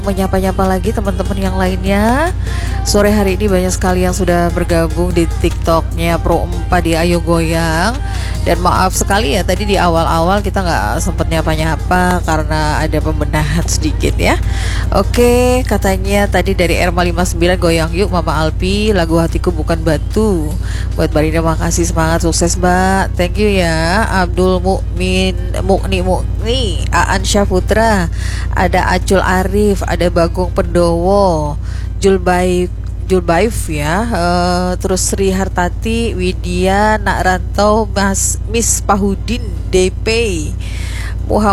menyapa-nyapa lagi teman-teman yang lainnya. Sore hari ini banyak sekali yang sudah bergabung di TikToknya Pro 4 di Ayo Goyang. Dan maaf sekali ya, tadi di awal-awal kita nggak sempet nyapa-nyapa karena ada pembenahan sedikit ya. Oke, katanya tadi dari R59 goyang yuk Mama Alpi, lagu hatiku bukan batu. Buat Mbak Rina, makasih, semangat, sukses Mbak. Thank you ya. Abdul Mukni, Aan Syahputra, ada Acul Arif, ada Bagong Pendowo, Julbaif ya, terus Sri Hartati, Widya, Nak Rantau, Miss Pahudin, DP, Muhammad